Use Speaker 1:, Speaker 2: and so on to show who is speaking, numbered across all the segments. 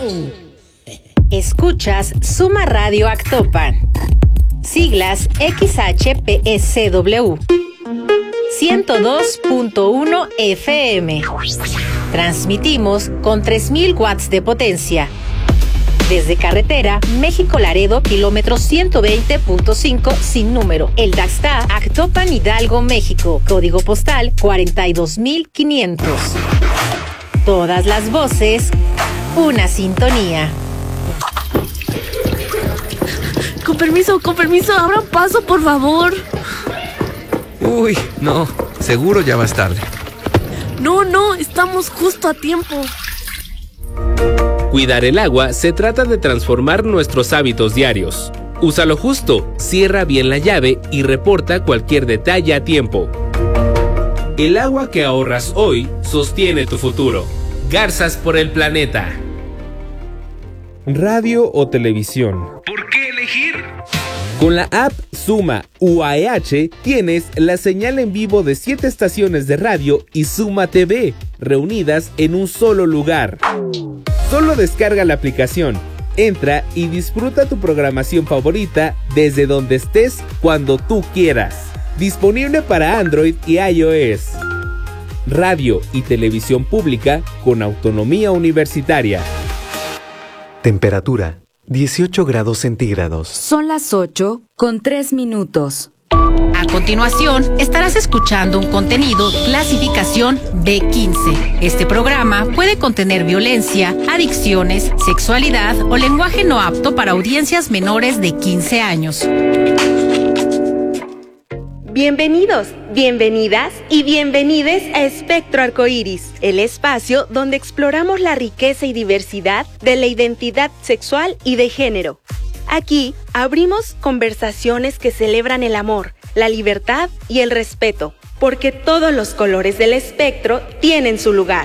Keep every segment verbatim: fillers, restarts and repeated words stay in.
Speaker 1: Escuchas Suma Radio Actopan. Siglas X H P S W. ciento dos punto uno F M. Transmitimos con tres mil watts de potencia. Desde carretera México-Laredo, kilómetro ciento veinte punto cinco sin número. El Daxta, Actopan, Hidalgo, México. Código postal cuarenta y dos mil quinientos. Todas las voces, una sintonía.
Speaker 2: Con permiso, con permiso, abran paso, por favor.
Speaker 3: Uy, no, seguro ya vas tarde.
Speaker 2: No, no, estamos justo a tiempo.
Speaker 4: Cuidar el agua se trata de transformar nuestros hábitos diarios. Úsalo justo, cierra bien la llave y reporta cualquier detalle a tiempo. El agua que ahorras hoy sostiene tu futuro. Garzas por el planeta.
Speaker 5: Radio o televisión.
Speaker 4: ¿Por qué elegir?
Speaker 5: Con la app Suma U A E H tienes la señal en vivo de siete estaciones de radio y Suma T V, reunidas en un solo lugar. Solo descarga la aplicación, entra y disfruta tu programación favorita desde donde estés, cuando tú quieras. Disponible para Android y iOS. Radio y televisión pública con autonomía universitaria.
Speaker 6: Temperatura dieciocho grados centígrados.
Speaker 7: Son las ocho con tres minutos.
Speaker 1: A continuación, estarás escuchando un contenido clasificación B quince. Este programa puede contener violencia, adicciones, sexualidad o lenguaje no apto para audiencias menores de quince años.
Speaker 8: Bienvenidos, bienvenidas y bienvenides a Espectro Arcoíris, el espacio donde exploramos la riqueza y diversidad de la identidad sexual y de género. Aquí abrimos conversaciones que celebran el amor, la libertad y el respeto, porque todos los colores del espectro tienen su lugar.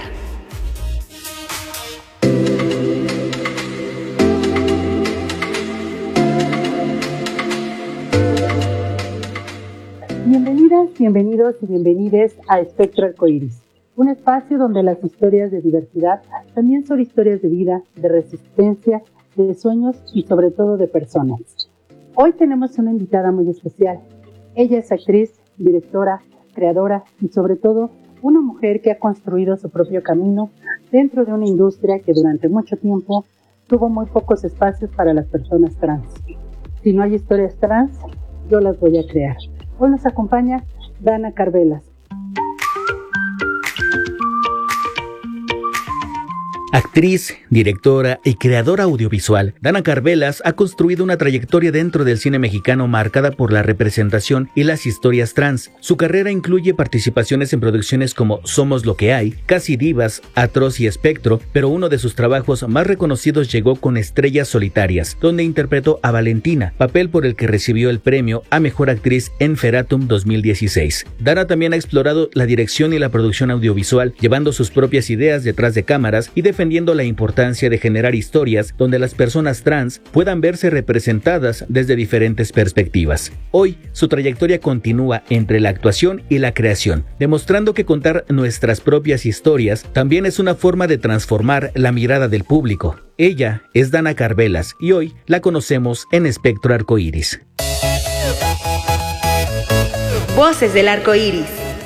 Speaker 9: Bienvenidas, bienvenidos y bienvenides a Espectro Arcoíris, un espacio donde las historias de diversidad también son historias de vida, de resistencia, de sueños y sobre todo de personas. Hoy tenemos una invitada muy especial. Ella es actriz, directora, creadora y sobre todo una mujer que ha construido su propio camino dentro de una industria que durante mucho tiempo tuvo muy pocos espacios para las personas trans. Si no hay historias trans, yo las voy a crear. Hoy nos acompaña Dana Carvelas.
Speaker 10: Actriz, directora y creadora audiovisual, Dana Carvelas ha construido una trayectoria dentro del cine mexicano marcada por la representación y las historias trans. Su carrera incluye participaciones en producciones como Somos lo que hay, Casi Divas, Atroz y Espectro, pero uno de sus trabajos más reconocidos llegó con Estrellas Solitarias, donde interpretó a Valentina, papel por el que recibió el premio a Mejor Actriz en Feratum dos mil dieciséis. Dana también ha explorado la dirección y la producción audiovisual, llevando sus propias ideas detrás de cámaras y defendiendo defendiendo la importancia de generar historias donde las personas trans puedan verse representadas desde diferentes perspectivas. Hoy, su trayectoria continúa entre la actuación y la creación, demostrando que contar nuestras propias historias también es una forma de transformar la mirada del público. Ella es Dana Carvelas y hoy la conocemos en Espectro Arcoíris.
Speaker 8: Voces del Arcoíris.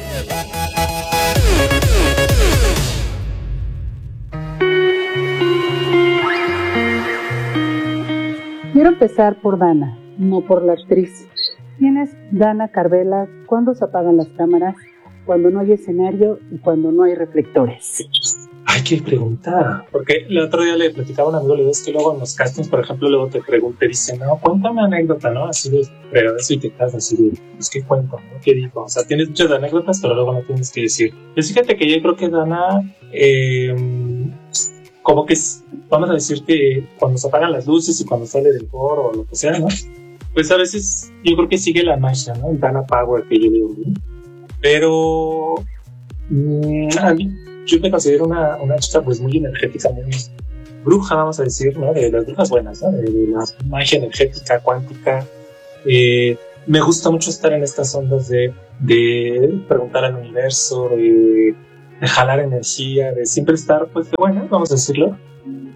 Speaker 9: Quiero empezar por Dana, no por la actriz. ¿Quién es Dana Carvelas? ¿Cuándo se apagan las cámaras? ¿Cuando no hay escenario y cuando no hay reflectores?
Speaker 11: Hay que preguntar, porque el otro día le platicaba a un amigo, le digo, es que luego en los castings, por ejemplo, luego te preguntan, te dicen, no, cuéntame anécdota, ¿no? Así de, pero eso y te quedas así de, pues, ¿qué cuento? ¿No? ¿Qué digo? O sea, tienes muchas anécdotas, pero luego no tienes que decir. Pues fíjate que yo creo que Dana, eh, como que, vamos a decir que cuando se apagan las luces y cuando sale del foro o lo que sea, ¿no? Pues a veces yo creo que sigue la magia, ¿no? El Dana Power que yo digo, ¿no? Pero mmm, a mí, yo me considero una, una chica pues muy energética, muy bruja, vamos a decir, ¿no? De las brujas buenas, ¿no? De, de la magia energética, cuántica. Eh, me gusta mucho estar en estas ondas de, de preguntar al universo, de, de jalar energía, de siempre estar, pues, de buenas, vamos a decirlo.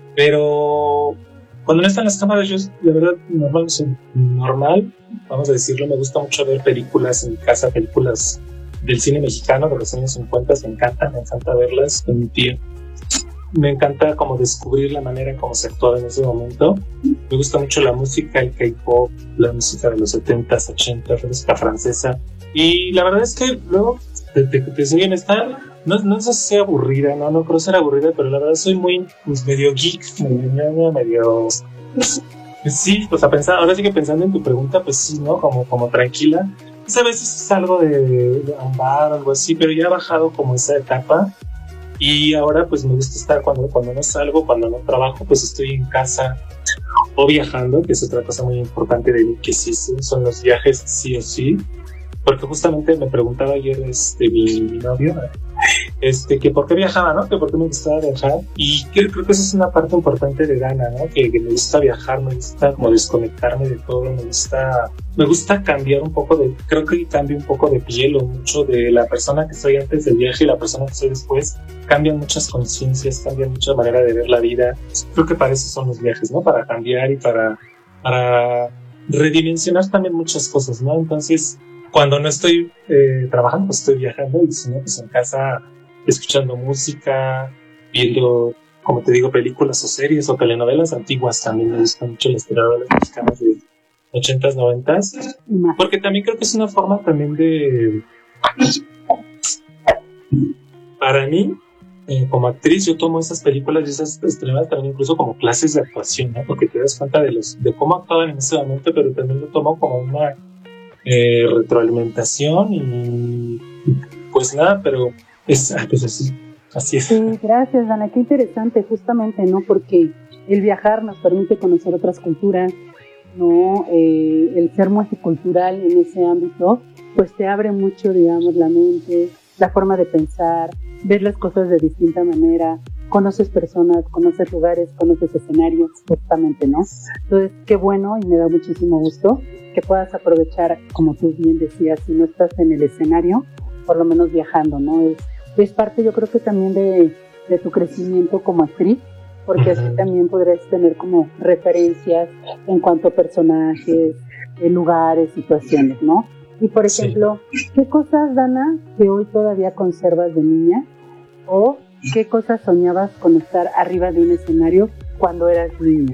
Speaker 11: Pero cuando no están las cámaras, yo de verdad normal, normal, vamos a decirlo, me gusta mucho ver películas en mi casa, películas del cine mexicano de los años cincuenta, me encanta, me encanta verlas con mi tía. Me encanta como descubrir la manera en cómo se actuaba en ese momento. Me gusta mucho la música, el K-pop, la música de los setentas, ochentas, la música francesa. Y la verdad es que luego te, te, te siguen estar, no, no sé si sea aburrida, no, no creo ser aburrida, pero la verdad soy muy, pues, medio geek, medio, medio, sí, pues a pensar, ahora sí que pensando en tu pregunta, pues sí, ¿no? Como, como tranquila. Pues a veces salgo de, de un bar o algo así, pero ya he bajado como esa etapa. Y ahora pues me gusta estar cuando, cuando no salgo, cuando no trabajo, pues estoy en casa o viajando, que es otra cosa muy importante de mí, que sí, sí son los viajes sí o sí. Porque justamente me preguntaba ayer este, mi, mi novio, este, que por qué viajaba, ¿no? Que por qué me gustaba viajar. Y creo, creo que esa es una parte importante de Dana, ¿no? Que, que me gusta viajar, me gusta como desconectarme de todo, me gusta, me gusta cambiar un poco de, creo que cambio un poco de piel o mucho de la persona que soy antes del viaje y la persona que soy después. Cambian muchas conciencias, cambian mucha manera de ver la vida. Creo que para eso son los viajes, ¿no? Para cambiar y para, para redimensionar también muchas cosas, ¿no? Entonces, cuando no estoy eh, trabajando, pues estoy viajando y si no, pues en casa escuchando música, viendo, como te digo, películas o series o telenovelas antiguas. También me gustan mucho las telenovelas mexicanas de ochentas, noventas, porque también creo que es una forma también de, para mí, eh, como actriz, yo tomo esas películas y esas telenovelas también incluso como clases de actuación, ¿no? Porque te das cuenta de los de cómo actuaban en ese momento, pero también lo tomo como una Eh, retroalimentación y pues nada, pero es pues así, así es.
Speaker 9: Sí, gracias, Dana, qué interesante justamente, ¿no? Porque el viajar nos permite conocer otras culturas, ¿no? Eh, el ser multicultural en ese ámbito, pues te abre mucho, digamos, la mente, la forma de pensar, ver las cosas de distinta manera, conoces personas, conoces lugares, conoces escenarios, justamente, ¿no? Entonces, qué bueno y me da muchísimo gusto que puedas aprovechar, como tú bien decías, si no estás en el escenario, por lo menos viajando, ¿no? Es, es parte, yo creo que también de, de tu crecimiento como actriz, porque así también podrás tener como referencias en cuanto a personajes, en lugares, situaciones, ¿no? Y por ejemplo, sí. ¿Qué cosas, Dana, que hoy todavía conservas de niña? ¿O qué cosas soñabas con estar arriba de un escenario cuando eras niña?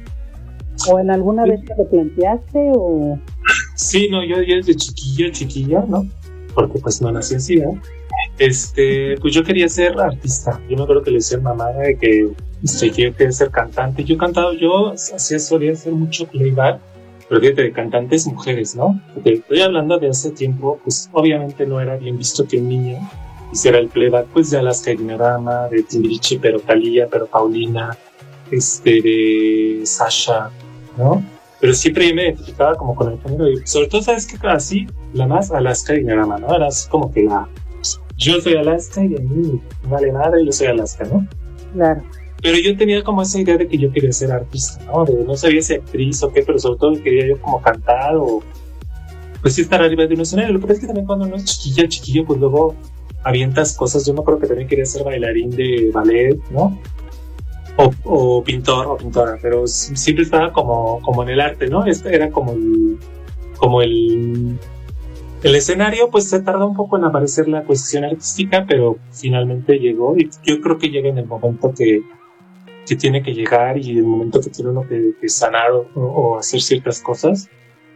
Speaker 9: ¿O en alguna vez te lo planteaste o...?
Speaker 11: Sí, no, yo, yo desde chiquilla, chiquilla, ¿no? Porque pues no nací así, ¿no? Este, pues yo quería ser artista. Yo me acuerdo que le decía a mamá de que este, yo quería ser cantante. Yo cantaba, yo hacía, solía hacer mucho playback, pero fíjate, de cantantes mujeres, ¿no? Porque estoy hablando de hace tiempo, pues obviamente no era bien visto que un niño hiciera el playback, pues de Alaska y Dinarama, de Timbiriche, pero Thalía, pero Paulina, este, de Sasha, ¿no? Pero siempre yo me identificaba como con el género y sobre todo, ¿sabes qué? Así, la más Alaska y Dinarama, ¿no? Era así como que la, yo soy Alaska y a mí no vale nada y yo soy Alaska, ¿no?
Speaker 9: Claro.
Speaker 11: Pero yo tenía como esa idea de que yo quería ser artista, ¿no? De, no sabía si actriz o qué, pero sobre todo quería yo como cantar o pues sí estar arriba de un escenario. Lo que pasa es que también cuando uno es chiquilla, chiquillo, pues luego avientas cosas. Yo me acuerdo que también quería ser bailarín de ballet, ¿no? O, o pintor o pintora, pero siempre estaba como, como en el arte, ¿no? Este era como el, como el, el escenario, pues se tarda un poco en aparecer la cuestión artística, pero finalmente llegó y yo creo que llega en el momento que, que tiene que llegar y el momento que tiene uno que, que sanar o, o hacer ciertas cosas.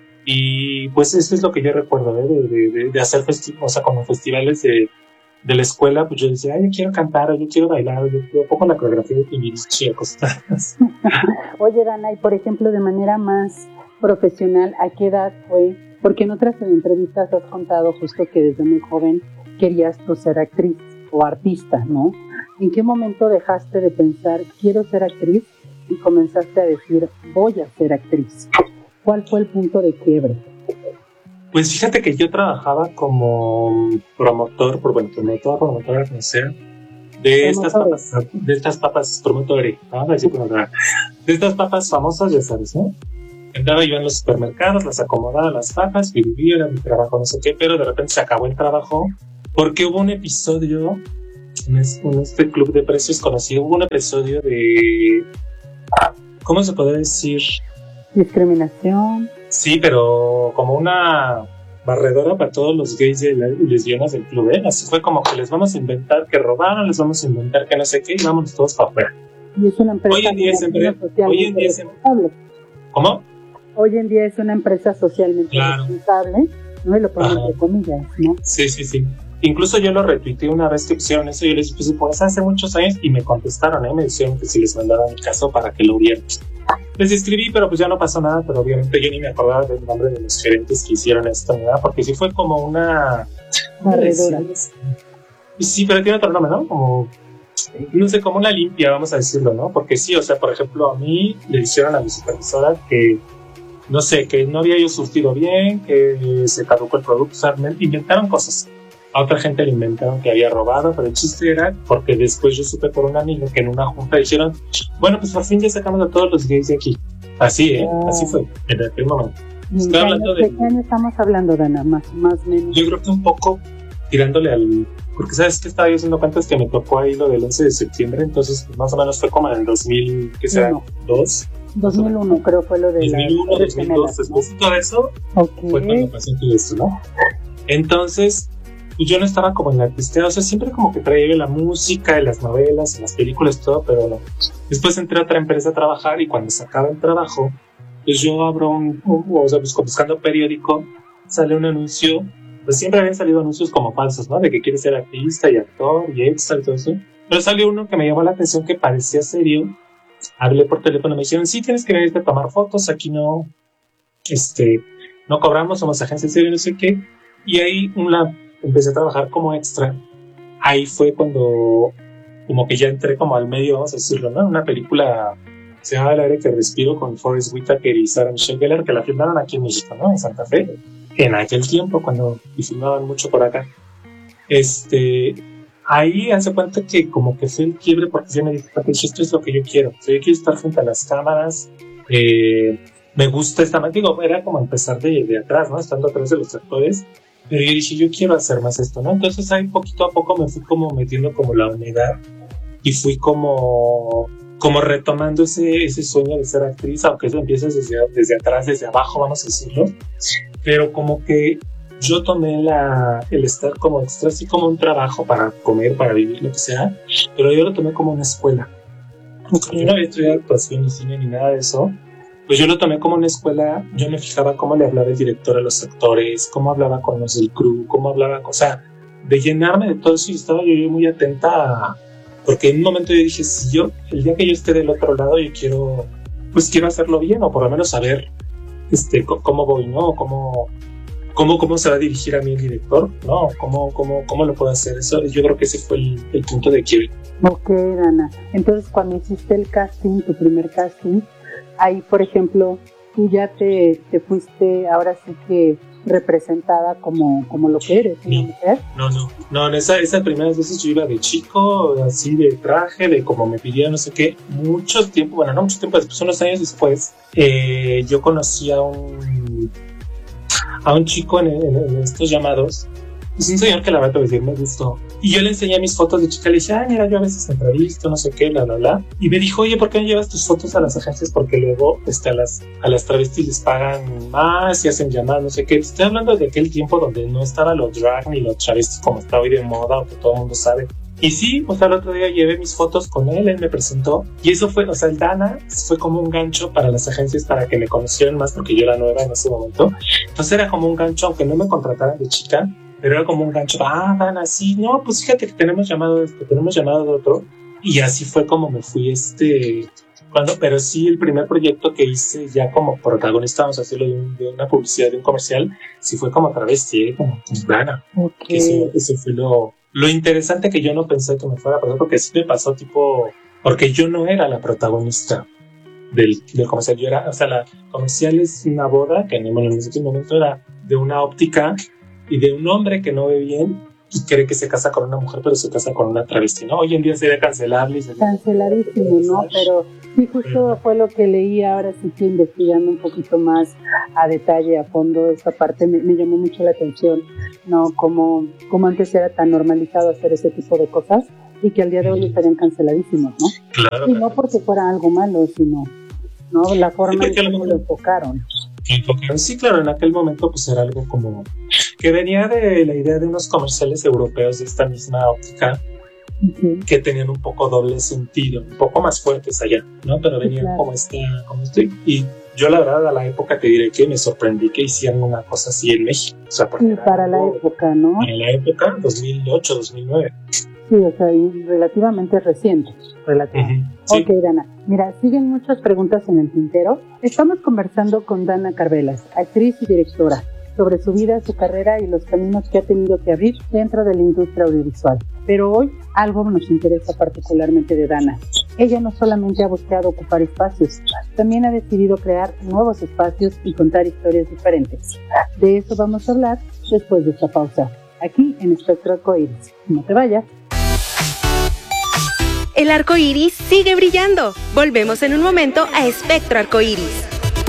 Speaker 11: Y pues eso es lo que yo recuerdo, ¿eh? de, de, de hacer festivales, o sea, como festivales de de la escuela, pues yo decía, ay, yo quiero cantar, yo quiero bailar, yo quiero poco la coreografía de Timbiriche, cosas.
Speaker 9: Oye, Dana, y por ejemplo, de manera más profesional, ¿a qué edad fue? Porque en otras entrevistas has contado justo que desde muy joven querías tú ser actriz o artista, ¿no? ¿En qué momento dejaste de pensar, quiero ser actriz, y comenzaste a decir, voy a ser actriz? ¿Cuál fue el punto de quiebre?
Speaker 11: Pues fíjate que yo trabajaba como promotor, por bueno, promotor, promotora, no sé, de estas papas, de estas papas, promotore, vamos a decir promotora, de estas papas famosas, ya sabes, ¿no? Entraba yo en los supermercados, las acomodaba las papas, vivía, era mi trabajo, no sé qué, pero de repente se acabó el trabajo porque hubo un episodio en este club de precios conocido, hubo un episodio de ¿cómo se podría decir?
Speaker 9: Discriminación.
Speaker 11: Sí, pero como una barredora para todos los gays y lesbianas del club, ¿eh? Así fue como que les vamos a inventar que robaron, les vamos a inventar que no sé qué, y vámonos todos para afuera.
Speaker 9: Y es una empresa
Speaker 11: hoy en día es empre- hoy en día es responsable. ¿Cómo?
Speaker 9: Hoy en día es una empresa socialmente
Speaker 11: claro.
Speaker 9: responsable, ¿no? Y lo pongo entre comillas, ¿no?
Speaker 11: Sí, sí, sí. Incluso yo lo retuiteé una vez que pusieron eso, yo les puse pues hace muchos años y me contestaron, ¿eh? Me dijeron que si les mandara mi caso para que lo vieran. Les escribí, pero pues ya no pasó nada, pero obviamente yo ni me acordaba del nombre de los gerentes que hicieron esto, ¿verdad? Porque sí fue como una...
Speaker 9: barredora.
Speaker 11: Sí, pero tiene otro nombre, ¿no? Como... no sé, como una limpia, vamos a decirlo, ¿no? Porque sí, o sea, por ejemplo, a mí le dijeron a mi supervisora que, no sé, que no había yo surtido bien, que se caducó el producto, o sea, me inventaron cosas. A otra gente le inventaron que había robado, pero el chiste era porque después yo supe por un amigo que en una junta dijeron, bueno, pues por fin ya sacamos a todos los gays de aquí. Así, ¿eh? Oh. Así fue, en aquel momento. Estoy hablando de...
Speaker 9: ¿De qué año estamos hablando, Dana? Más, más menos.
Speaker 11: Yo creo que un poco tirándole al... Porque sabes que estaba yo haciendo cuentas que me tocó ahí lo del once de septiembre, entonces pues, más o menos fue como en el dos mil, ¿qué será?
Speaker 9: No.
Speaker 11: ¿dos?
Speaker 9: dos mil uno creo fue lo de
Speaker 11: dos mil uno, dos mil dos, después de todo eso,
Speaker 9: okay.
Speaker 11: Fue cuando pasó todo esto, ¿no? Entonces, pues yo no estaba como en la artista, o sea, siempre como que traía la música, y las novelas, y las películas, todo, pero no. Después entré a otra empresa a trabajar y cuando se acaba el trabajo, pues yo abro un, un o sea, pues buscando periódico, sale un anuncio. Pues siempre habían salido anuncios como falsos, ¿no? De que quieres ser artista y actor y extra y todo eso. Pero salió uno que me llamó la atención que parecía serio. Hablé por teléfono, me dijeron, sí, tienes que venirte a tomar fotos, aquí no, este, no cobramos, somos agencia seria, no sé qué. Y ahí una, empecé a trabajar como extra. Ahí fue cuando, como que ya entré como al medio, vamos a decirlo, ¿no? Una película, se llama El aire que respiro, con Forest Whitaker y Sarah Michelle Gellar, que la filmaron aquí en México, ¿no? En Santa Fe. En aquel tiempo, cuando filmaban mucho por acá. Este, ahí hace cuenta que como que fue el quiebre, porque yo me dije, esto es lo que yo quiero. O sea, yo quiero estar frente a las cámaras, eh, me gusta esta, digo, era como empezar de, de atrás, ¿no? Estando atrás de los actores, pero yo dije, yo quiero hacer más esto, ¿no? Entonces ahí poquito a poco me fui como metiendo como la unidad y fui como... como retomando ese, ese sueño de ser actriz, aunque eso empieza desde, desde atrás, desde abajo, vamos a decirlo. Pero como que yo tomé la, el estar como extra, así como un trabajo para comer, para vivir, lo que sea, pero yo lo tomé como una escuela. Okay. Yo no había estudiado actuación ni cine ni nada de eso, pues yo lo tomé como una escuela. Yo me fijaba cómo le hablaba el director a los actores, cómo hablaba con los del crew, cómo hablaba, o sea, de llenarme de todo eso, y estaba yo, yo muy atenta a... Porque en un momento yo dije, si yo, el día que yo esté del otro lado, yo quiero, pues quiero hacerlo bien, o por lo menos saber este, cómo voy, ¿no? Cómo, cómo, cómo se va a dirigir a mí el director, ¿no? Cómo, cómo, cómo lo puedo hacer. Eso, yo creo que ese fue el, el punto de quiebre.
Speaker 9: Ok, Dana. Entonces, cuando hiciste el casting, tu primer casting, ahí, por ejemplo, tú ya te, te fuiste, ahora sí que representada como, como lo que eres, ¿una mujer?
Speaker 11: No, no, no, en esa, esas primeras veces yo iba de chico, así de traje, de como me pidieron, no sé qué, mucho tiempo, bueno, no mucho tiempo después, unos años después, eh, yo conocí a un a un chico en, en, en estos llamados. Es un señor que la verdad decir me gustó. Y yo le enseñé mis fotos de chica, le dije, ah, mira, yo a veces entrevisto, no sé qué, bla, bla, bla. Y me dijo, oye, ¿por qué no llevas tus fotos a las agencias? Porque luego este, a, las, a las travestis les pagan más y hacen llamadas, no sé qué. Estoy hablando de aquel tiempo donde no estaba los drag ni los travestis como está hoy de moda o que todo el mundo sabe. Y sí, pues al otro día llevé mis fotos con él, él me presentó. Y eso fue, o sea, el Dana fue como un gancho para las agencias para que me conocieran más, porque yo era nueva en ese momento. Entonces era como un gancho, aunque no me contrataran de chica, pero era como un gancho. Ah, Dana, sí, no, pues fíjate que tenemos llamado de esto, tenemos llamado de otro. Y así fue como me fui este... Cuando, pero sí, el primer proyecto que hice ya como protagonista, vamos a decirlo, de, un, de una publicidad, de un comercial, sí fue como travesti, ¿eh? Como Dana.
Speaker 9: Okay.
Speaker 11: Eso, eso fue lo... Lo interesante que yo no pensé que me fuera a pasar, porque sí me pasó tipo... Porque yo no era la protagonista del, del comercial. Yo era... O sea, la comercial es una boda, que en ese momento era de una óptica y de un hombre que no ve bien y cree que se casa con una mujer, pero se casa con una travesti, ¿no? Hoy en día sería cancelable. Sería
Speaker 9: canceladísimo, ¿no? Pero sí, justo fue lo que leí. Ahora sí que investigando un poquito más a detalle, a fondo, esta parte me, me llamó mucho la atención, ¿no? Como, como antes era tan normalizado hacer ese tipo de cosas y que al día de hoy estarían canceladísimos, ¿no?
Speaker 11: Claro.
Speaker 9: Y no porque fuera algo malo, sino ¿no? La forma
Speaker 11: Sí,
Speaker 9: en que lo enfocaron.
Speaker 11: Sí, claro, en aquel momento pues era algo como que venía de la idea de unos comerciales europeos de esta misma óptica, uh-huh, que tenían un poco doble sentido, un poco más fuertes allá, ¿no? Pero venían, sí, claro, como este, como este, y yo la verdad a la época te diré que me sorprendí que hicieran una cosa así en México, o sea, porque
Speaker 9: sí, para la época, ¿no?
Speaker 11: Para la época, dos mil ocho, dos mil nueve.
Speaker 9: Sí, o sea, y relativamente reciente. Relativamente. Uh-huh, sí. Ok, Dana. Mira, siguen muchas preguntas en el tintero. Estamos conversando con Dana Carvelas, actriz y directora, sobre su vida, su carrera y los caminos que ha tenido que abrir dentro de la industria audiovisual. Pero hoy algo nos interesa particularmente de Dana. Ella no solamente ha buscado ocupar espacios, también ha decidido crear nuevos espacios y contar historias diferentes. De eso vamos a hablar después de esta pausa, aquí en Espectro Arcoíris. No te vayas.
Speaker 8: El arco iris sigue brillando. Volvemos en un momento a Espectro Arcoíris.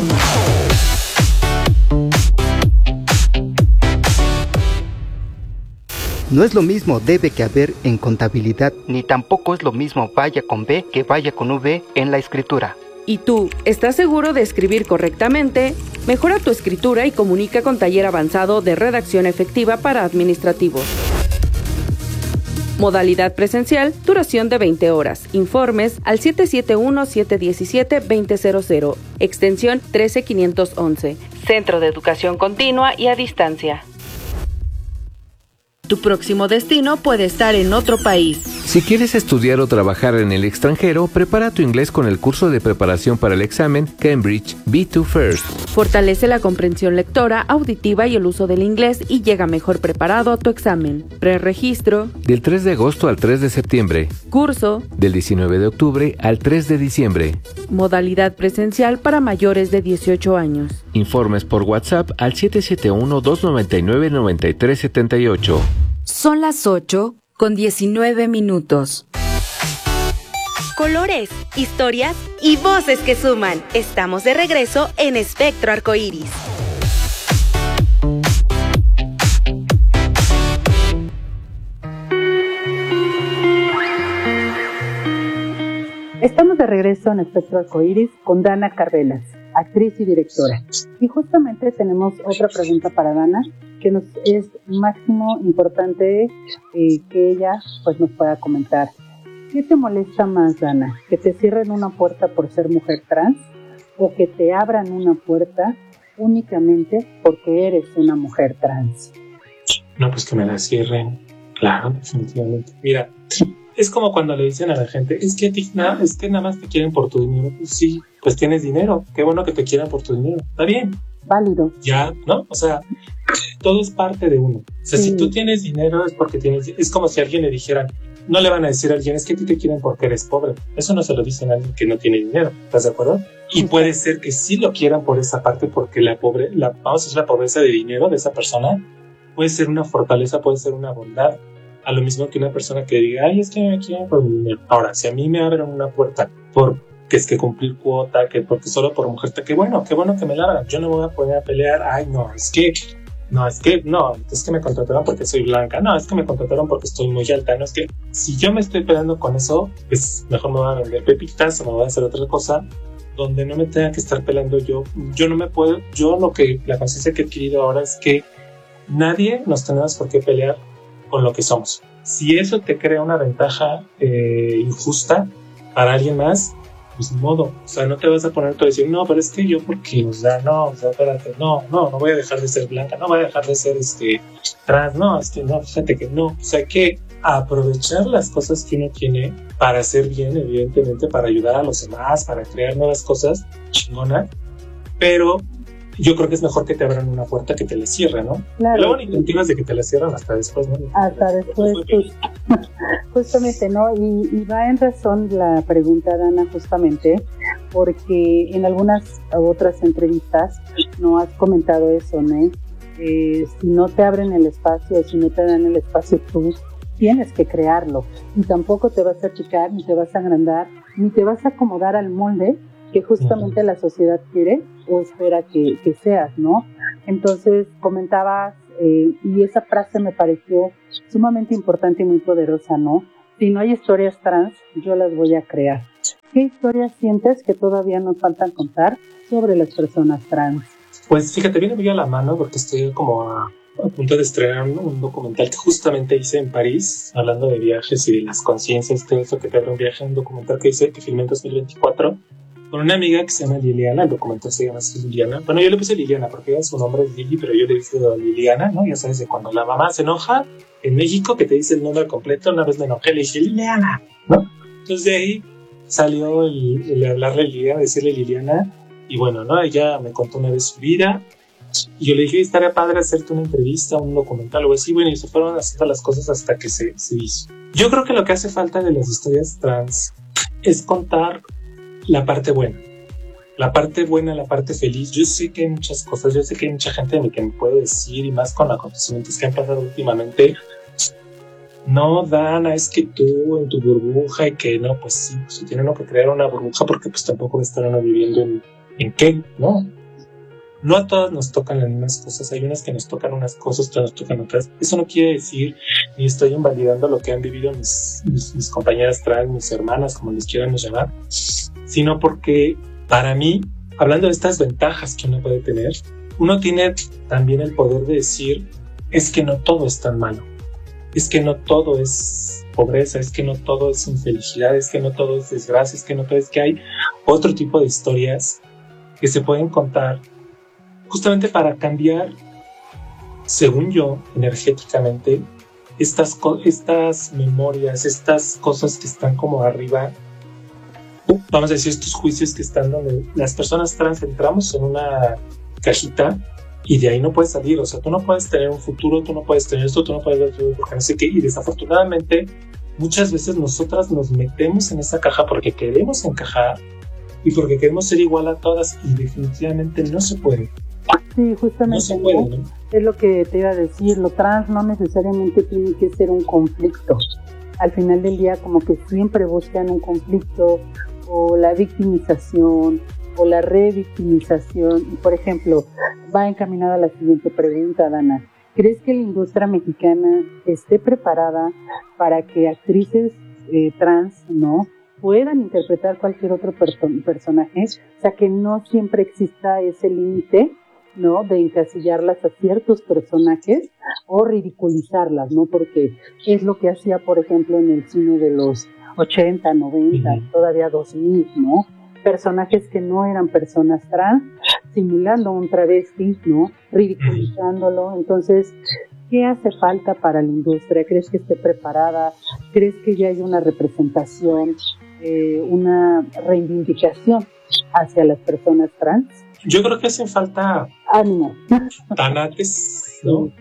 Speaker 12: No es lo mismo debe que haber en contabilidad, ni tampoco es lo mismo vaya con B que vaya con V en la escritura.
Speaker 13: ¿Y tú, estás seguro de escribir correctamente? Mejora tu escritura y comunica con Taller Avanzado de Redacción Efectiva para Administrativos. Modalidad presencial, duración de veinte horas. Informes al siete siete uno, siete uno siete, dos cero cero cero, extensión trece quinientos once. Centro de Educación Continua y a Distancia. Tu próximo destino puede estar en otro país.
Speaker 4: Si quieres estudiar o trabajar en el extranjero, prepara tu inglés con el curso de preparación para el examen Cambridge B dos First.
Speaker 13: Fortalece la comprensión lectora, auditiva y el uso del inglés y llega mejor preparado a tu examen. Preregistro.
Speaker 4: Del tres de agosto al tres de septiembre.
Speaker 13: Curso.
Speaker 4: Del diecinueve de octubre al tres de diciembre.
Speaker 13: Modalidad presencial para mayores de dieciocho años.
Speaker 4: Informes por WhatsApp al siete siete uno, dos nueve nueve, nueve tres siete ocho.
Speaker 7: Son las ocho con diecinueve minutos.
Speaker 8: Colores, historias y voces que suman. Estamos de regreso en Espectro Arcoíris.
Speaker 9: Estamos de regreso en Espectro Arcoíris con Dana Carvelas, actriz y directora. Y justamente tenemos otra pregunta para Dana, que nos es máximo importante eh, que ella pues nos pueda comentar. ¿Qué te molesta más, Dana? ¿Que te cierren una puerta por ser mujer trans o que te abran una puerta únicamente porque eres una mujer trans?
Speaker 11: No, pues que me la cierren, claro, definitivamente. Mira, es como cuando le dicen a la gente, es que, a ti, na, es que nada más te quieren por tu dinero. Pues sí, pues tienes dinero, qué bueno que te quieran por tu dinero, está bien.
Speaker 9: Válido.
Speaker 11: Ya, ¿no? O sea, todo es parte de uno. O sea, sí. Si tú tienes dinero es porque tienes... Es como si a alguien le dijeran, no le van a decir a alguien, es que a ti te quieren porque eres pobre. Eso no se lo dicen a alguien que no tiene dinero, ¿estás de acuerdo? Y puede ser que sí lo quieran por esa parte porque la pobre, la, vamos a decir, la pobreza de dinero de esa persona puede ser una fortaleza, puede ser una bondad. A lo mismo que una persona que diga, ay, es que me quieren por mi dinero. Ahora, si a mí me abren una puerta por... que es que cumplir cuota, que porque solo por mujer, qué bueno, qué bueno que me la abran, yo no me voy a poner a pelear, ay no, es que, no, es que, no, es que me contrataron porque soy blanca, no, es que me contrataron porque estoy muy alta, no, es que si yo me estoy peleando con eso, pues mejor me voy a vender pepitas o me voy a hacer otra cosa donde no me tenga que estar peleando yo, yo no me puedo, yo lo que, la conciencia que he adquirido ahora es que nadie nos tenemos por qué pelear con lo que somos. Si eso te crea una ventaja eh, injusta para alguien más, pues ni modo, o sea, no te vas a poner tú a decir, no, pero es que yo porque, o sea, no, o sea, espérate, no, no, no voy a dejar de ser blanca, no voy a dejar de ser, este, trans, no, es que no, fíjate que no, o sea, hay que aprovechar las cosas que uno tiene para hacer bien, evidentemente, para ayudar a los demás, para crear nuevas cosas chingonas, pero yo creo que es mejor que te abran una puerta que te la cierren, ¿no? Claro. Luego ni te enteras de que te la cierran hasta después, ¿no?
Speaker 9: Hasta después, pues, justamente, ¿no? Y, y va en razón la pregunta, Dana, justamente, porque en algunas otras entrevistas no has comentado eso, ¿no? Eh, si no te abren el espacio, si no te dan el espacio, tú tienes que crearlo. Y tampoco te vas a achicar, ni te vas a agrandar, ni te vas a acomodar al molde que justamente la sociedad quiere o espera que, que seas, ¿no? Entonces comentabas, eh, y esa frase me pareció sumamente importante y muy poderosa, ¿no? Si no hay historias trans, yo las voy a crear. ¿Qué historias sientes que todavía nos faltan contar sobre las personas trans?
Speaker 11: Pues fíjate, viene muy a la mano porque estoy como a, a punto de estrenar un, un documental que justamente hice en París, hablando de viajes y de las conciencias, todo eso que te abre un viaje, un documental que hice, que filmé en dos mil veinticuatro, con una amiga que se llama Liliana. El documental se llama así, Liliana. Bueno, yo le puse Liliana porque ella, su nombre es Lili, pero yo le dije Liliana, ¿no? Ya sabes, de cuando la mamá se enoja en México, que te dice el nombre completo. Una vez me enojé, le dije Liliana, ¿no? Entonces de ahí salió el, el hablarle a Liliana, decirle Liliana, y bueno, ¿no? Ella me contó una vez su vida, y yo le dije, estaría padre hacerte una entrevista, un documental o así. Bueno, y se fueron haciendo las cosas hasta que se, se hizo. Yo creo que lo que hace falta de las historias trans es contar la parte buena, la parte buena, la parte feliz. Yo sé que hay muchas cosas, yo sé que hay mucha gente que me puede decir, y más con los acontecimientos que han pasado últimamente, no, Dana, es que tú en tu burbuja, y que no, pues sí, pues tiene uno que crear una burbuja porque pues tampoco va a estar uno viviendo en, en qué, ¿no? No a todas nos tocan las mismas cosas, hay unas que nos tocan unas cosas, otras nos tocan otras. Eso no quiere decir, ni estoy invalidando lo que han vivido mis, mis, mis compañeras trans, mis hermanas, como les quieramos llamar, sino porque para mí, hablando de estas ventajas que uno puede tener, uno tiene también el poder de decir, es que no todo es tan malo, es que no todo es pobreza, es que no todo es infelicidad, es que no todo es desgracia, es que no todo es que hay otro tipo de historias que se pueden contar justamente para cambiar, según yo, energéticamente, estas, estas memorias, estas cosas que están como arriba, vamos a decir, estos juicios que están donde las personas trans entramos en una cajita y de ahí no puedes salir. O sea, tú no puedes tener un futuro, tú no puedes tener esto, tú no puedes ver todo, porque no sé qué. Y desafortunadamente, muchas veces nosotras nos metemos en esa caja porque queremos encajar y porque queremos ser igual a todas, y definitivamente no se puede.
Speaker 9: Sí, justamente
Speaker 11: no se puede, ¿no?
Speaker 9: Es lo que te iba a decir, lo trans no necesariamente tiene que ser un conflicto. Al final del día, como que siempre buscan un conflicto, o la victimización, o la revictimización. Y por ejemplo, va encaminada a la siguiente pregunta, Dana. ¿Crees que la industria mexicana esté preparada para que actrices eh, trans, no, puedan interpretar cualquier otro perso- personaje? O sea, que no siempre exista ese límite, ¿no?, de encasillarlas a ciertos personajes o ridiculizarlas, ¿no? Porque es lo que hacía, por ejemplo, en el cine de los ochenta, noventa, uh-huh. todavía dos mil, ¿no? Personajes que no eran personas trans, simulando un travesti, ¿no? Ridiculizándolo. Entonces, ¿qué hace falta para la industria? ¿Crees que esté preparada? ¿Crees que ya hay una representación, eh, una reivindicación hacia las personas trans?
Speaker 11: Yo creo que hacen falta
Speaker 9: ánimo,
Speaker 11: tanates, ¿no?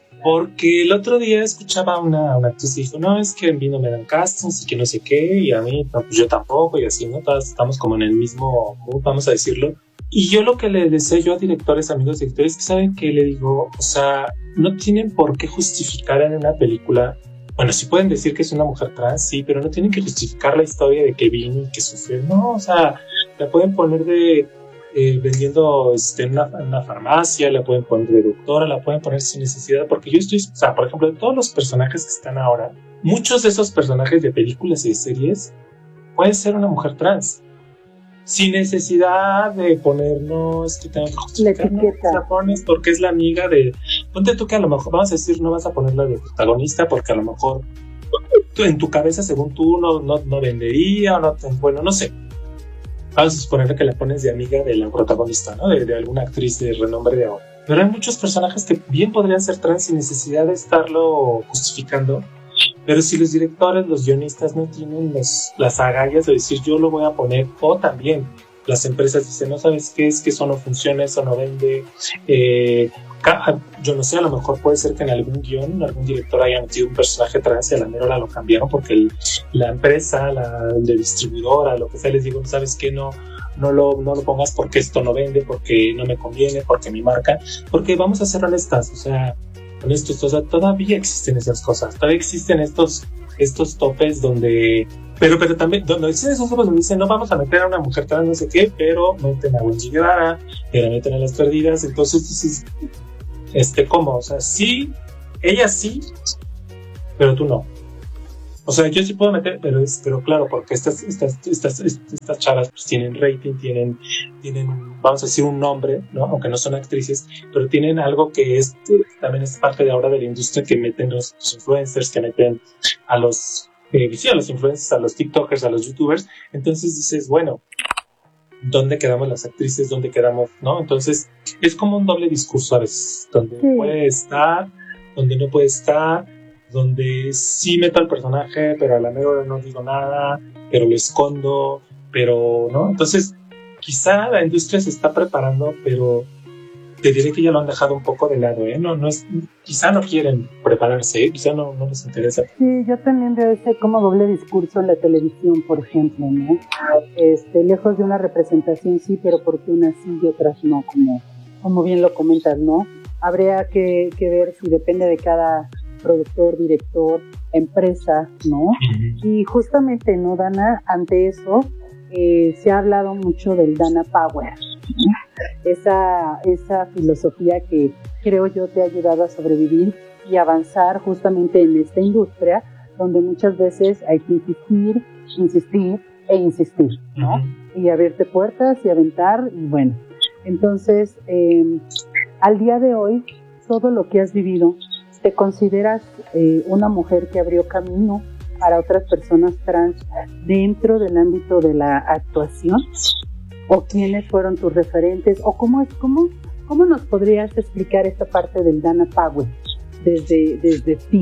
Speaker 11: Porque el otro día escuchaba una, una actriz y dijo, no, es que a mí no me dan castings y que no sé qué, y a mí no, pues yo tampoco, y así, ¿no? Todas estamos como en el mismo mood, vamos a decirlo. Y yo lo que le deseo yo a directores, amigos directores, que saben que le digo, o sea, no tienen por qué justificar en una película. Bueno, sí pueden decir que es una mujer trans, sí, pero no tienen que justificar la historia de que vino y que sufrió. No, o sea, la pueden poner de eh, vendiendo este, en, una, en una farmacia, la pueden poner de doctora, la pueden poner sin necesidad, porque yo estoy, o sea, por ejemplo, de todos los personajes que están ahora, muchos de esos personajes de películas y de series pueden ser una mujer trans, sin necesidad de poner, no, es que tengo que justificar, no, la pones porque es la amiga de, ponte tú que a lo mejor, vamos a decir, no vas a ponerla de protagonista porque a lo mejor tú, en tu cabeza, según tú, no, no, no vendería, o no, bueno, no sé. Vamos a suponer que la pones de amiga de la protagonista, ¿no? De, de alguna actriz de renombre de ahora. Pero hay muchos personajes que bien podrían ser trans sin necesidad de estarlo justificando. Pero si los directores, los guionistas no tienen los, las agallas de decir yo lo voy a poner, o también las empresas dicen, no sabes qué es, que eso no funciona, eso no vende, eh, yo no sé, a lo mejor puede ser que en algún guión algún director haya metido un personaje trans y a la mera hora lo cambiaron porque el, la empresa, la de distribuidora, lo que sea, les digo, sabes qué, no, no, lo, no lo pongas porque esto no vende, porque no me conviene, porque mi marca, porque vamos a ser honestas, o sea, honestos, o sea, todavía existen esas cosas, todavía existen estos, estos topes donde, pero, pero también, donde existen esos topes donde dicen, no vamos a meter a una mujer trans, no sé qué, pero meten a Wendy Guevara, pero meten a Las Perdidas, entonces dices, este, ¿cómo? O sea, sí, ella sí, pero tú no. O sea, yo sí puedo meter, pero es, pero claro, porque estas, estas, estas, estas chavas pues tienen rating, tienen, tienen, vamos a decir, un nombre, ¿no? Aunque no son actrices, pero tienen algo que es, también es parte de ahora de la industria, que meten los, los influencers, que meten a los, eh, sí, a los influencers, a los TikTokers, a los YouTubers. Entonces dices, bueno, ¿dónde quedamos las actrices? ¿Dónde quedamos, no? Entonces, es como un doble discurso a veces, donde sí puede estar, donde no puede estar, donde sí meto al personaje, pero a la mejor no digo nada, pero lo escondo, pero, ¿no? Entonces, quizá la industria se está preparando, pero te diré que ya lo han dejado un poco de lado, ¿eh? No, no es, quizá no quieren prepararse, ¿eh? Quizá no, no les interesa.
Speaker 9: Sí, yo también veo ese como doble discurso en la televisión, por ejemplo, ¿no? Este, lejos de una representación sí, pero porque unas sí y otras no, como, como bien lo comentas, ¿no? Habría que, que ver si depende de cada productor, director, empresa, ¿no? Uh-huh. Y justamente, ¿no, Dana? Ante eso, eh, se ha hablado mucho del Dana Power, ¿no? Esa, esa filosofía que creo yo te ha ayudado a sobrevivir y avanzar justamente en esta industria, donde muchas veces hay que insistir, insistir e insistir, ¿no? Uh-huh. Y abrirte puertas y aventar, y bueno. Entonces, eh, al día de hoy, todo lo que has vivido, ¿te consideras eh, una mujer que abrió camino para otras personas trans dentro del ámbito de la actuación? ¿O quiénes fueron tus referentes? ¿O cómo, es, cómo, cómo nos podrías explicar esta parte del Dana Power desde, desde ti?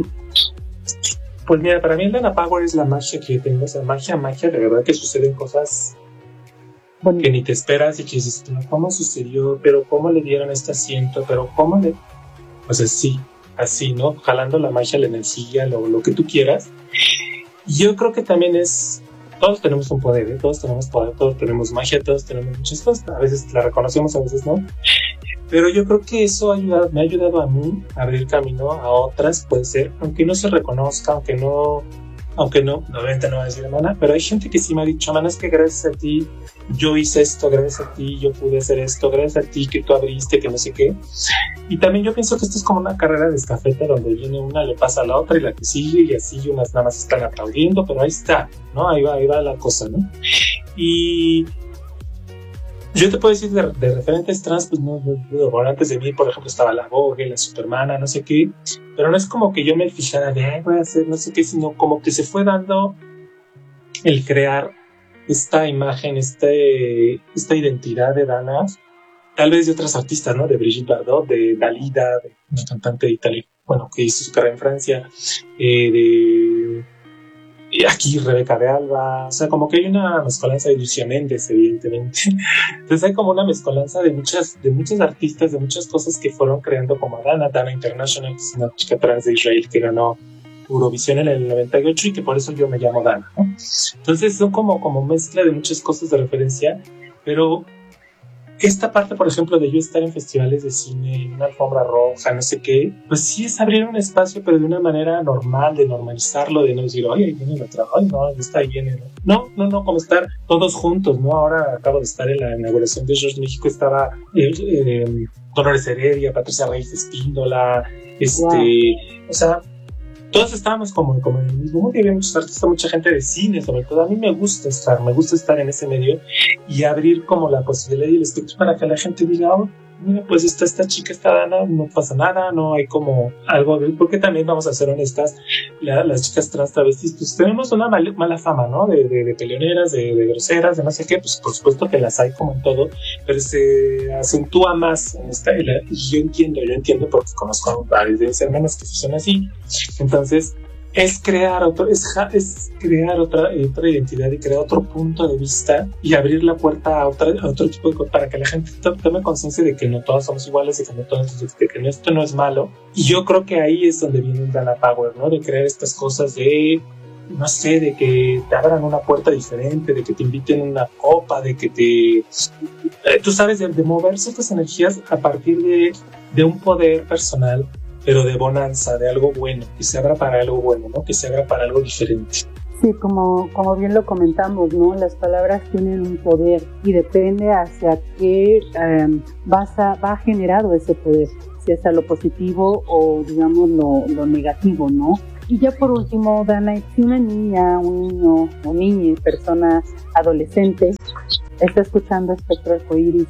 Speaker 11: Pues mira, para mí el Dana Power es la magia que yo tengo, o sea, magia, magia, de verdad que suceden cosas bonito, que ni te esperas y que dices, ¿cómo sucedió? ¿Pero cómo le dieron este asiento? ¿Pero cómo le...? O sea, sí, así, ¿no? Jalando la magia, la energía, lo, lo que tú quieras. Y yo creo que también es... Todos tenemos un poder, ¿eh? Todos tenemos poder, todos tenemos magia, todos tenemos muchas cosas. A veces la reconocemos, a veces no. Pero yo creo que eso ha ayudado, me ha ayudado a mí a abrir camino a otras, puede ser, aunque no se reconozca, aunque no... Aunque no, obviamente no va a decir hermana, pero hay gente que sí me ha dicho, hermana, es que gracias a ti yo hice esto, gracias a ti yo pude hacer esto, gracias a ti que tú abriste, que no sé qué. Y también yo pienso que esto es como una carrera de estafeta donde viene una, le pasa a la otra y la que sigue y así, y unas nada más están aplaudiendo, pero ahí está, ¿no? Ahí va, ahí va la cosa, ¿no? Y yo te puedo decir de, de referentes trans, pues no, no, no, bueno, antes de mí, por ejemplo, estaba la Vogue, la Supermana, no sé qué, pero no es como que yo me fijara de, ay, voy a hacer no sé qué, sino como que se fue dando el crear esta imagen, este, esta identidad de Dana, tal vez de otras artistas, ¿no? De Brigitte Bardot, de Dalida, de una cantante de Italia, bueno, que hizo su carrera en Francia, eh, de... Y aquí Rebeca de Alba, o sea, como que hay una mezcolanza de Lucía Méndez, evidentemente. Entonces hay como una mezcolanza de muchas, de muchos artistas, de muchas cosas que fueron creando como Dana, Dana International, que es una chica trans de Israel que ganó Eurovisión en el noventa y ocho y que por eso yo me llamo Dana, ¿no? Entonces son como, como mezcla de muchas cosas de referencia, pero esta parte, por ejemplo, de yo estar en festivales de cine, en una alfombra roja, no sé qué, pues sí es abrir un espacio, pero de una manera normal, de normalizarlo, de no decir, oye, ahí viene la trabajo, ay, no, está ahí viene, ¿no? No, no, no, como estar todos juntos, ¿no? Ahora acabo de estar en la inauguración de George México, estaba eh, eh, Dolores Heredia, Patricia Reyes Espíndola, este, wow. O sea, todos estábamos como, como en el mismo mundo y había muchos artistas, mucha gente de cine, sobre todo. A mí me gusta estar, me gusta estar en ese medio y abrir como la posibilidad y el espectro para que la gente diga, oh, mira, pues esta, esta chica está Dana, no pasa nada, no hay como algo, porque también vamos a ser honestas, la, las chicas trans travestis, pues tenemos una mal, mala fama, ¿no? De, de, de peleoneras, de, de groseras, de no sé qué, pues por supuesto que las hay como en todo, pero se acentúa más en esta, y yo entiendo, yo entiendo porque conozco a varias hermanas que son así, entonces es crear otro, es, es crear otra, otra identidad y crear otro punto de vista y abrir la puerta a, otra, a otro tipo de cosas para que la gente tome conciencia de que no todos somos iguales, de que, no todos, de que esto no es malo. Y yo creo que ahí es donde viene el Dana Power, ¿no? De crear estas cosas de, no sé, de que te abran una puerta diferente, de que te inviten una copa, de que te... Eh, tú sabes, de, de mover ciertas energías a partir de, de un poder personal, pero de bonanza, de algo bueno, que se abra para algo bueno, ¿no? Que se abra para algo diferente.
Speaker 9: Sí, como, como bien lo comentamos, ¿no? Las palabras tienen un poder y depende hacia qué um, vas a, va generado ese poder, si es a lo positivo o, digamos, lo, lo negativo, ¿no? Y ya por último, Dana, si una niña, un niño o niña, persona adolescente, está escuchando Espectro Arcoíris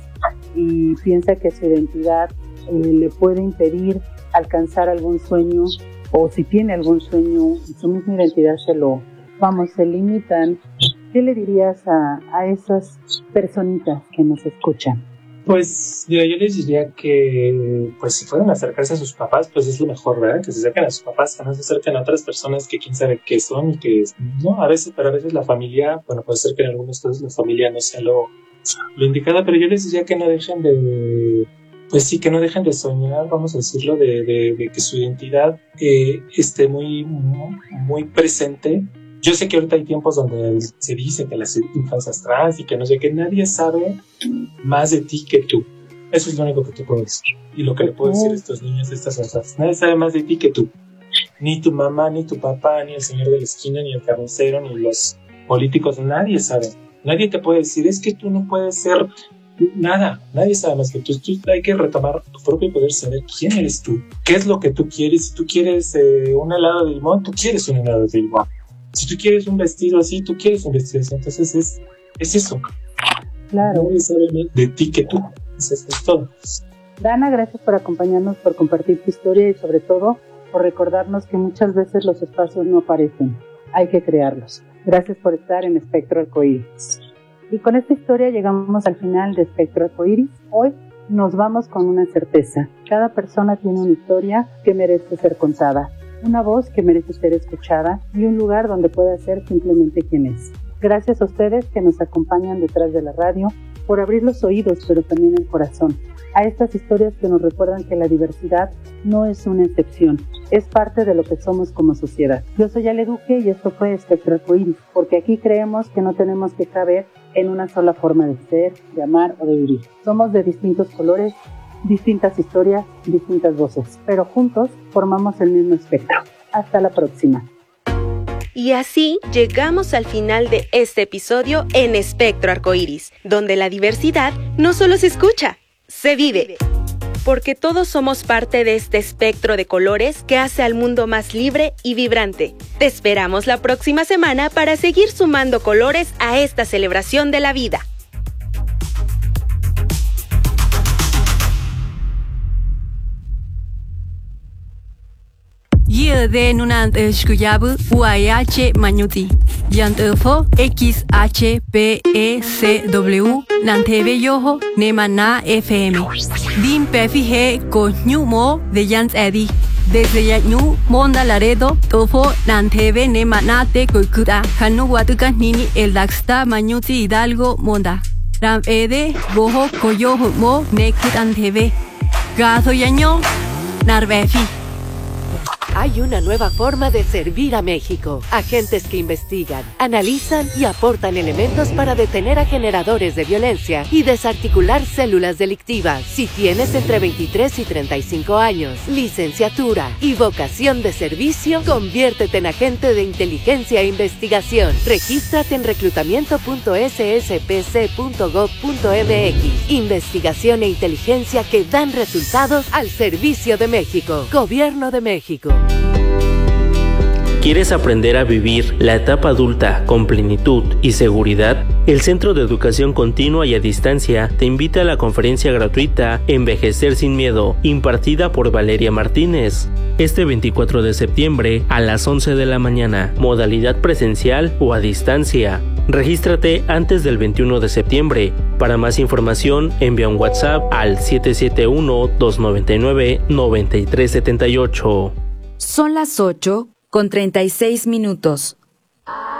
Speaker 9: y piensa que su identidad eh, le puede impedir alcanzar algún sueño, o si tiene algún sueño y su misma identidad se lo, vamos, se limitan, ¿qué le dirías a, a esas personitas que nos escuchan?
Speaker 11: Pues mira, yo les diría que pues si pueden acercarse a sus papás, pues es lo mejor, ¿verdad? Que se acerquen a sus papás, que no se acerquen a otras personas que quién sabe qué son y que, no, a veces, pero a veces la familia, bueno, puede ser que en algunos casos la familia no sea lo, lo indicado, pero yo les diría que no dejen de, pues sí, que no dejen de soñar, vamos a decirlo, de, de, de que su identidad eh, esté muy, muy presente. Yo sé que ahorita hay tiempos donde se dice que las infancias trans y que no sé qué, nadie sabe más de ti que tú. Eso es lo único que te puedo decir. Y lo que le puedo decir a estos niños, a estas cosas. Nadie sabe más de ti que tú. Ni tu mamá, ni tu papá, ni el señor de la esquina, ni el carnicero, ni los políticos. Nadie sabe. Nadie te puede decir, es que tú no puedes ser nada. Nadie sabe más que tú. Tú hay que retomar tu propio poder, saber quién eres tú. ¿Qué es lo que tú quieres? Si tú quieres eh, un helado de limón, tú quieres un helado de limón. Si tú quieres un vestido así, tú quieres un vestido así. Entonces es, es eso.
Speaker 9: Claro.
Speaker 11: Nadie sabe más de ti que tú. Eso es todo.
Speaker 9: Dana, gracias por acompañarnos, por compartir tu historia y sobre todo por recordarnos que muchas veces los espacios no aparecen. Hay que crearlos. Gracias por estar en Espectro Arcoíris. Y con esta historia llegamos al final de Espectro Arcoíris. Hoy nos vamos con una certeza. Cada persona tiene una historia que merece ser contada. Una voz que merece ser escuchada y un lugar donde pueda ser simplemente quien es. Gracias a ustedes que nos acompañan detrás de la radio por abrir los oídos, pero también el corazón, a estas historias que nos recuerdan que la diversidad no es una excepción, es parte de lo que somos como sociedad. Yo soy Ale Duque y esto fue Espectro Arcoíris, porque aquí creemos que no tenemos que caber en una sola forma de ser, de amar o de vivir. Somos de distintos colores, distintas historias, distintas voces, pero juntos formamos el mismo espectro. Hasta la próxima.
Speaker 8: Y así llegamos al final de este episodio en Espectro Arcoíris, donde la diversidad no solo se escucha, se vive. Porque todos somos parte de este espectro de colores que hace al mundo más libre y vibrante. Te esperamos la próxima semana para seguir sumando colores a esta celebración de la vida.
Speaker 2: Yede nunant shkuyabu U A H manyuti. Yantefo X H P E C W Nanteve yoho Nemana F M. Dim pefihe ko nyumo de Yans Edi. Desde Yanu Monda Laredo Tofo Nanteve Nemanate Kokuda Kanu Watuka Nini El Daxta Manyuti Hidalgo Monda. Ram Ede Boho Koyoho Mo Nekut Anteve. Gazo Yaño Narvefi.
Speaker 14: Hay una nueva forma de servir a México. Agentes que investigan, analizan y aportan elementos para detener a generadores de violencia y desarticular células delictivas. Si tienes entre veintitrés y treinta y cinco años, licenciatura y vocación de servicio, conviértete en agente de inteligencia e investigación. Regístrate en reclutamiento punto s s p c punto gov punto m x. Investigación e inteligencia que dan resultados al servicio de México. Gobierno de México.
Speaker 4: ¿Quieres aprender a vivir la etapa adulta con plenitud y seguridad? El Centro de Educación Continua y a Distancia te invita a la conferencia gratuita Envejecer sin Miedo, impartida por Valeria Martínez. Este veinticuatro de septiembre a las once de la mañana, modalidad presencial o a distancia. Regístrate antes del veintiuno de septiembre. Para más información, envía un WhatsApp al siete siete uno, dos nueve nueve, nueve tres siete ocho.
Speaker 7: Son las ocho con treinta y seis minutos.